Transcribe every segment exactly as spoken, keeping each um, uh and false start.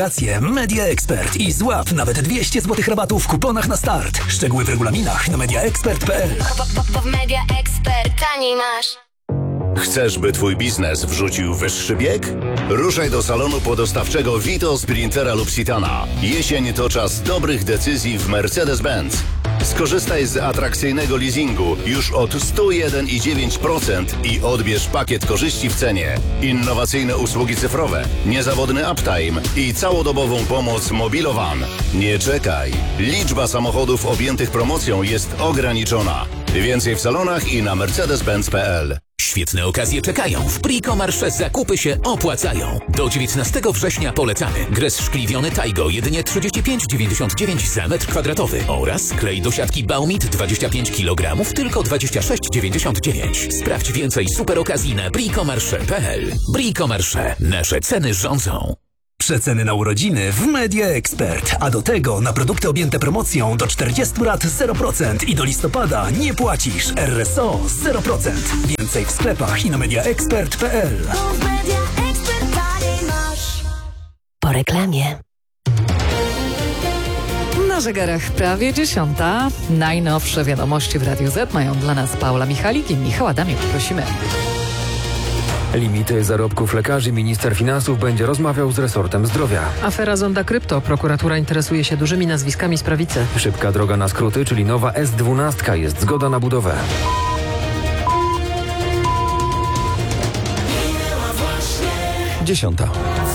Media Expert i złap nawet dwieście złotych rabatu w kuponach na start. Szczegóły w regulaminach na media expert kropka p l. Bo w Media Expert taniej masz. Chcesz, by twój biznes wrzucił wyższy bieg? Ruszaj do salonu podostawczego Vito, Sprintera lub Citana. Jesień to czas dobrych decyzji w Mercedes-Benz. Skorzystaj z atrakcyjnego leasingu już od sto jeden i dziewięć procent i odbierz pakiet korzyści w cenie. Innowacyjne usługi cyfrowe, niezawodny uptime i całodobową pomoc Mobilowan. Nie czekaj. Liczba samochodów objętych promocją jest ograniczona. Więcej w salonach i na mercedes benz kropka p l. Świetne okazje czekają. W Brico Marché zakupy się opłacają. Do dziewiętnastego września polecamy gres szkliwiony Taigo jedynie trzydzieści pięć dziewięćdziesiąt dziewięć za metr kwadratowy oraz klej do siatki Baumit dwadzieścia pięć kilogramów tylko dwadzieścia sześć dziewięćdziesiąt dziewięć. Sprawdź więcej super okazji na brico marché kropka p l. Brico Marché. Nasze ceny rządzą. Przeceny na urodziny w Media Expert, a do tego na produkty objęte promocją do czterdziestu lat zero procent i do listopada nie płacisz. R S O zero procent. Więcej w sklepach i na media expert kropka p l. Po reklamie. Na zegarach prawie dziesiąta. Najnowsze wiadomości w Radiu Z mają dla nas Paula Michalik i Michał Adamik. Prosimy. Limity zarobków lekarzy minister finansów będzie rozmawiał z resortem zdrowia. Afera Zonda Krypto. Prokuratura interesuje się dużymi nazwiskami z prawicy. Szybka droga na skróty, czyli nowa S dwanaście. Jest zgoda na budowę. Dziesiąta.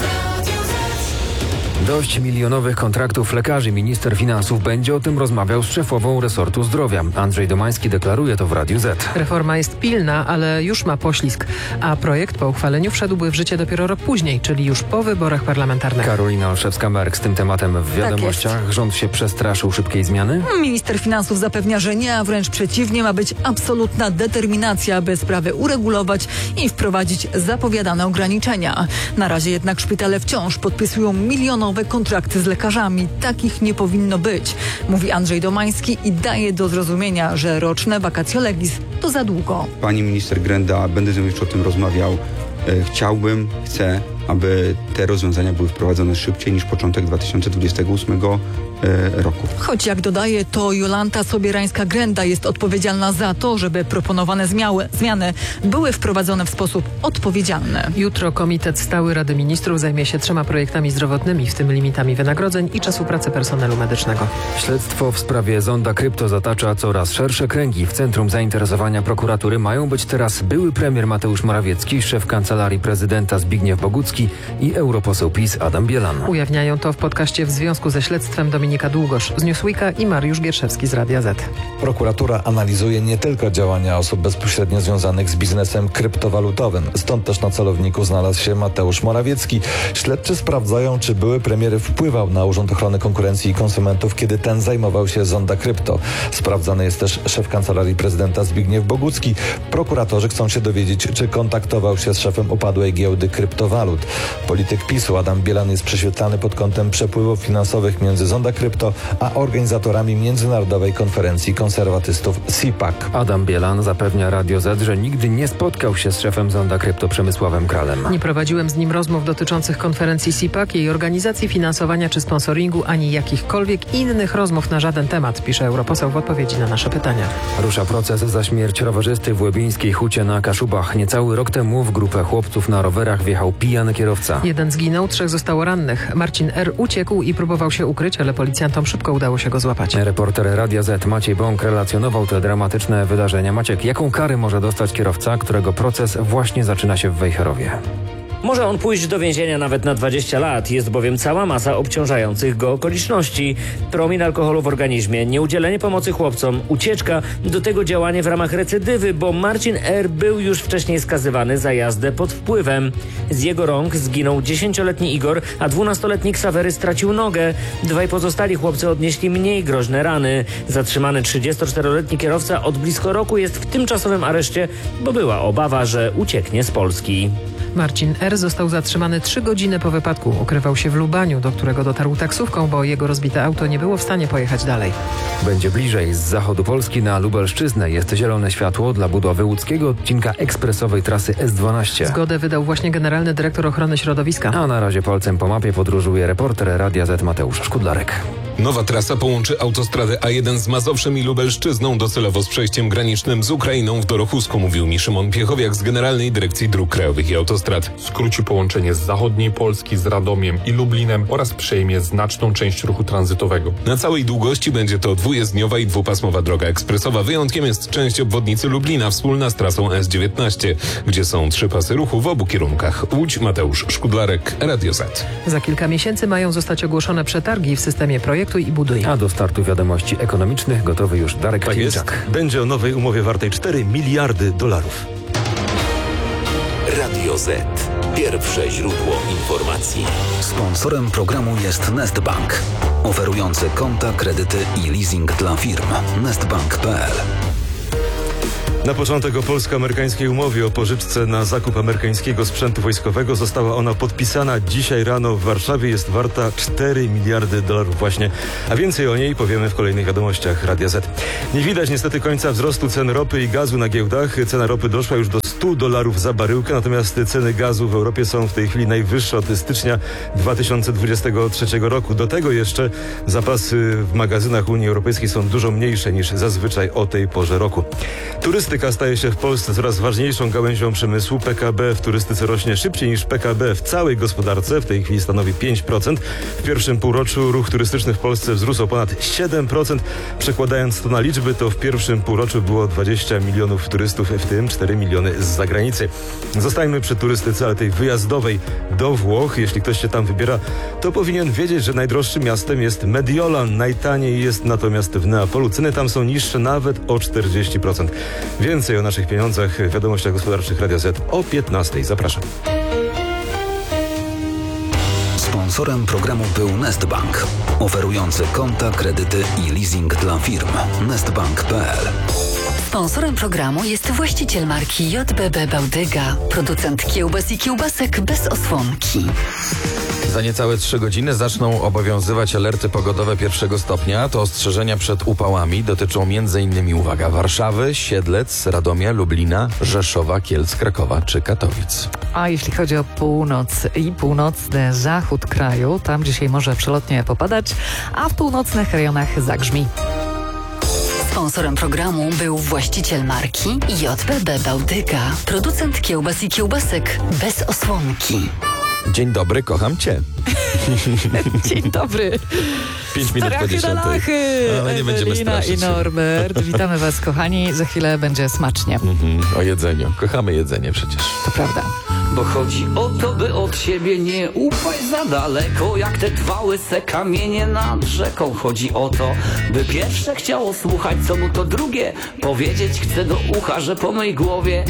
Dość milionowych kontraktów lekarzy. Minister finansów będzie o tym rozmawiał z szefową resortu zdrowia. Andrzej Domański deklaruje to w Radiu Z. Reforma jest pilna, ale już ma poślizg, a projekt po uchwaleniu wszedłby w życie dopiero rok później, czyli już po wyborach parlamentarnych. Karolina Olszewska-Merk z tym tematem w wiadomościach. Tak, rząd się przestraszył szybkiej zmiany? Minister finansów zapewnia, że nie, a wręcz przeciwnie, ma być absolutna determinacja, by sprawę uregulować i wprowadzić zapowiadane ograniczenia. Na razie jednak szpitale wciąż podpisują milionowe kontrakty z lekarzami. Takich nie powinno być, mówi Andrzej Domański i daje do zrozumienia, że roczne vacatio legis to za długo. Pani minister Grenda, będę z nią jeszcze o tym rozmawiał. Chciałbym, chcę, aby te rozwiązania były wprowadzone szybciej niż początek dwa tysiące dwudziestego ósmego roku. Choć jak dodaje, to Jolanta Sobierańska-Grenda jest odpowiedzialna za to, żeby proponowane zmiały, zmiany były wprowadzone w sposób odpowiedzialny. Jutro Komitet Stały Rady Ministrów zajmie się trzema projektami zdrowotnymi, w tym limitami wynagrodzeń i czasu pracy personelu medycznego. Śledztwo w sprawie Zonda Krypto zatacza coraz szersze kręgi. W centrum zainteresowania prokuratury mają być teraz były premier Mateusz Morawiecki, szef Kancelarii Prezydenta Zbigniew Bogucki i europoseł PiS Adam Bielan. Ujawniają to w podcaście w związku ze śledztwem Dominika Długosz z Newsweeka i Mariusz Gierszewski z Radia Z. Prokuratura analizuje nie tylko działania osób bezpośrednio związanych z biznesem kryptowalutowym. Stąd też na celowniku znalazł się Mateusz Morawiecki. Śledczy sprawdzają, czy były premier wpływał na Urząd Ochrony Konkurencji i Konsumentów, kiedy ten zajmował się Zonda Krypto. Sprawdzany jest też szef Kancelarii Prezydenta Zbigniew Bogucki. Prokuratorzy chcą się dowiedzieć, czy kontaktował się z szefem upadłej giełdy kryptowalut. Polityk PiSu Adam Bielan jest prześwietlany pod kątem przepływów finansowych między Zonda Krypto a organizatorami Międzynarodowej Konferencji Konserwatystów C PAC. Adam Bielan zapewnia Radio Z, że nigdy nie spotkał się z szefem Zonda Krypto Przemysławem Kralem. Nie prowadziłem z nim rozmów dotyczących konferencji C PAC, jej organizacji, finansowania czy sponsoringu, ani jakichkolwiek innych rozmów na żaden temat, pisze europoseł w odpowiedzi na nasze pytania. Rusza proces za śmierć rowerzysty w Łebińskiej Hucie na Kaszubach. Niecały rok temu w grupę chłopców na rowerach wjechał pijany kierowca. Jeden zginął, trzech zostało rannych. Marcin R. uciekł i próbował się ukryć, ale policjantom szybko udało się go złapać. Reporter Radia Z Maciej Bąk relacjonował te dramatyczne wydarzenia. Maciek, jaką karę może dostać kierowca, którego proces właśnie zaczyna się w Wejherowie? Może on pójść do więzienia nawet na dwadzieścia lat. Jest bowiem cała masa obciążających go okoliczności. Promil alkoholu w organizmie, nieudzielenie pomocy chłopcom, ucieczka, do tego działanie w ramach recydywy, bo Marcin R. był już wcześniej skazywany za jazdę pod wpływem. Z jego rąk zginął dziesięcioletni Igor, a dwunastoletni Ksawery stracił nogę. Dwaj pozostali chłopcy odnieśli mniej groźne rany. Zatrzymany trzydziestoczteroletni kierowca od blisko roku jest w tymczasowym areszcie, bo była obawa, że ucieknie z Polski. Marcin R. został zatrzymany trzy godziny po wypadku. Ukrywał się w Lubaniu, do którego dotarł taksówką, bo jego rozbite auto nie było w stanie pojechać dalej. Będzie bliżej. Z zachodu Polski na Lubelszczyznę jest zielone światło dla budowy łódzkiego odcinka ekspresowej trasy S dwanaście. Zgodę wydał właśnie generalny dyrektor ochrony środowiska. A na razie palcem po mapie podróżuje reporter Radia Z Mateusz Szkudlarek. Nowa trasa połączy autostradę A jeden z Mazowszem i Lubelszczyzną, docelowo z przejściem granicznym z Ukrainą w Dorochusku, mówił mi Szymon Piechowiak z Generalnej Dyrekcji Dróg Krajowych i Autostrad. Skróci połączenie z zachodniej Polski z Radomiem i Lublinem oraz przejmie znaczną część ruchu tranzytowego. Na całej długości będzie to dwujezdniowa i dwupasmowa droga ekspresowa. Wyjątkiem jest część obwodnicy Lublina wspólna z trasą S dziewiętnaście, gdzie są trzy pasy ruchu w obu kierunkach. Łódź, Mateusz Szkudlarek, Radio Z. Za kilka miesięcy mają zostać ogłoszone przetargi w systemie projektu i buduj. A do startu wiadomości ekonomicznych gotowy już Darek Tak Klimczak. jest. Będzie o nowej umowie wartej cztery miliardy dolarów. Radio Z. Pierwsze źródło informacji. Sponsorem programu jest Nestbank, oferujący konta, kredyty i leasing dla firm. nestbank kropka p l. Na początek o polsko-amerykańskiej umowie o pożyczce na zakup amerykańskiego sprzętu wojskowego. Została ona podpisana dzisiaj rano w Warszawie. Jest warta cztery miliardy dolarów właśnie. A więcej o niej powiemy w kolejnych wiadomościach Radia Z. Nie widać niestety końca wzrostu cen ropy i gazu na giełdach. Cena ropy doszła już do stu dolarów za baryłkę, natomiast ceny gazu w Europie są w tej chwili najwyższe od stycznia dwa tysiące dwudziestego trzeciego roku. Do tego jeszcze zapasy w magazynach Unii Europejskiej są dużo mniejsze niż zazwyczaj o tej porze roku. Turystyka staje się w Polsce coraz ważniejszą gałęzią przemysłu. P K B w turystyce rośnie szybciej niż P K B w całej gospodarce. W tej chwili stanowi pięć procent. W pierwszym półroczu ruch turystyczny w Polsce wzrósł o ponad siedem procent. Przekładając to na liczby, to w pierwszym półroczu było dwadzieścia milionów turystów, w tym cztery miliony z zagranicy. Zostańmy przy turystyce, ale tej wyjazdowej do Włoch. Jeśli ktoś się tam wybiera, to powinien wiedzieć, że najdroższym miastem jest Mediolan. Najtaniej jest natomiast w Neapolu. Ceny tam są niższe nawet o czterdzieści procent. Więcej o naszych pieniądzach w wiadomościach gospodarczych Radia Z o piętnastej. Zapraszam. Sponsorem programu był Nestbank, oferujący konta, kredyty i leasing dla firm. nestbank kropka p l. Sponsorem programu jest właściciel marki J B B Bałdyga, producent kiełbas i kiełbasek bez osłonki. Za niecałe trzy godziny zaczną obowiązywać alerty pogodowe pierwszego stopnia. To ostrzeżenia przed upałami dotyczą m.in. uwaga, Warszawy, Siedlec, Radomia, Lublina, Rzeszowa, Kielc, Krakowa czy Katowic. A jeśli chodzi o północ i północny zachód kraju, tam dzisiaj może przelotnie popadać, a w północnych rejonach zagrzmi. Sponsorem programu był właściciel marki J B B Bałdyga, producent kiełbas i kiełbasek bez osłonki. Dzień dobry, kocham cię. Dzień dobry. pięć minut po dziesiątej. Ale nie będziemy Ewelina straszyć. i Norbert. Witamy was, kochani. Za chwilę będzie smacznie. Mhm, o jedzeniu. Kochamy jedzenie przecież. To prawda. Bo chodzi o to, by od siebie nie upaść za daleko, jak te dwa łyse kamienie nad rzeką. Chodzi o to, by pierwsze chciało słuchać, co mu to drugie powiedzieć chce do ucha, że po mej głowie